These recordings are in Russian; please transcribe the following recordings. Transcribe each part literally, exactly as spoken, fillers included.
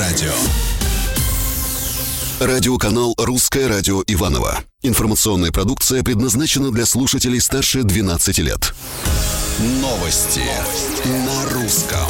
радио. Радиоканал «Русское радио Иваново». Информационная продукция предназначена для слушателей старше двенадцати лет. Новости на русском.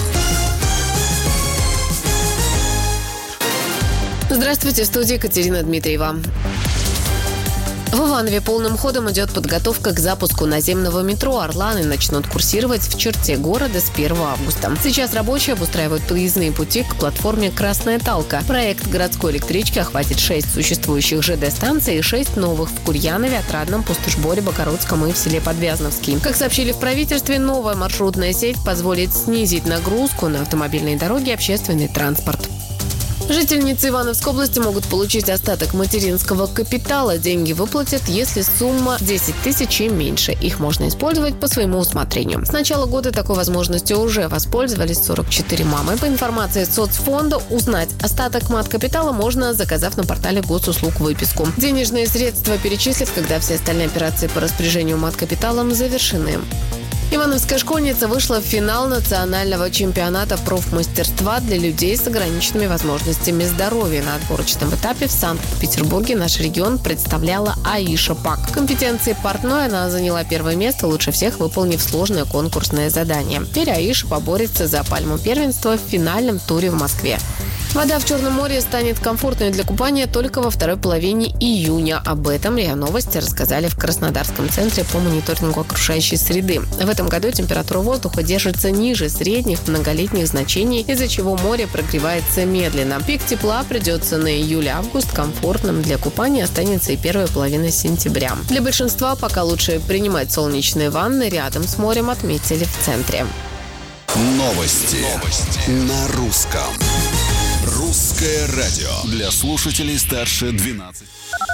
Здравствуйте, в студии Екатерина Дмитриева. В Иванове полным ходом идет подготовка к запуску наземного метро. «Орланы» начнут курсировать в черте города с первого августа. Сейчас рабочие обустраивают подъездные пути к платформе «Красная Талка». Проект городской электрички охватит шесть существующих ЖД-станций и шесть новых в Курьянове, Отрадном, Пустошборе, Богородском и в селе Подвязновский. Как сообщили в правительстве, новая маршрутная сеть позволит снизить нагрузку на автомобильные дороги и общественный транспорт. Жительницы Ивановской области могут получить остаток материнского капитала. Деньги выплатят, если сумма десять тысяч и меньше. Их можно использовать по своему усмотрению. С начала года такой возможностью уже воспользовались сорок четыре мамы. По информации соцфонда, узнать остаток мат-капитала можно, заказав на портале госуслуг выписку. Денежные средства перечислят, когда все остальные операции по распоряжению мат-капиталом завершены. Ивановская школьница вышла в финал национального чемпионата профмастерства для людей с ограниченными возможностями здоровья. На отборочном этапе в Санкт-Петербурге наш регион представляла Аиша Пак. В компетенции портной она заняла первое место, лучше всех выполнив сложное конкурсное задание. Теперь Аиша поборется за пальму первенства в финальном туре в Москве. Вода в Черном море станет комфортной для купания только во второй половине июня. Об этом РИА Новости рассказали в Краснодарском центре по мониторингу окружающей среды. В этом году температура воздуха держится ниже средних многолетних значений, из-за чего море прогревается медленно. Пик тепла придется на июль-август. Комфортным для купания останется и первая половина сентября. Для большинства пока лучше принимать солнечные ванны рядом с морем, отметили в центре. Новости, Новости. на русском. Русское радио для слушателей старше двенадцати.